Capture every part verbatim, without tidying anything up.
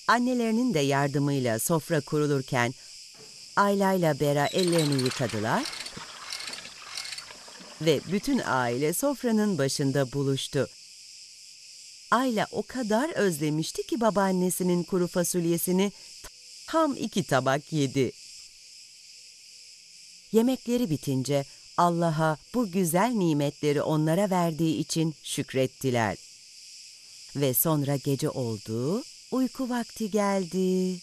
Annelerinin de yardımıyla sofra kurulurken Ayla ile Bera ellerini yıkadılar ve bütün aile sofranın başında buluştu. Ayla o kadar özlemişti ki babaannesinin kuru fasulyesini tam iki tabak yedi. Yemekleri bitince Allah'a bu güzel nimetleri onlara verdiği için şükrettiler. Ve sonra gece oldu, uyku vakti geldi.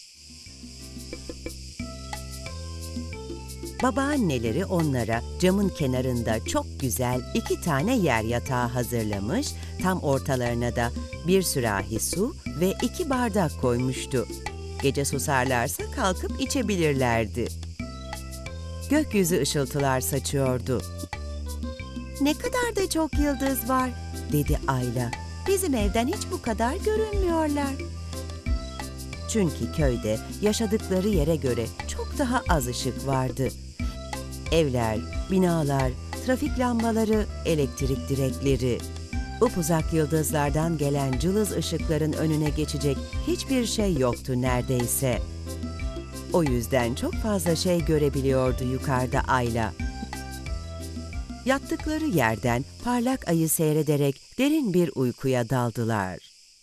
Babaanneleri onlara camın kenarında çok güzel iki tane yer yatağı hazırlamış, tam ortalarına da bir sürahi su ve iki bardak koymuştu. Gece susarlarsa kalkıp içebilirlerdi. Gökyüzü ışıltılar saçıyordu. "Ne kadar da çok yıldız var," dedi Ayla. "Bizim evden hiç bu kadar görünmüyorlar." Çünkü köyde yaşadıkları yere göre çok daha az ışık vardı. Evler, binalar, trafik lambaları, elektrik direkleri. Upuzak yıldızlardan gelen cılız ışıkların önüne geçecek hiçbir şey yoktu neredeyse. O yüzden çok fazla şey görebiliyordu yukarıda Ayla. Yattıkları yerden parlak ayı seyrederek derin bir uykuya daldılar.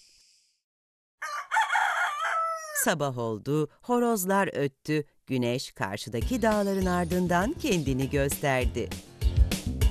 Sabah oldu, horozlar öttü, güneş karşıdaki dağların ardından kendini gösterdi.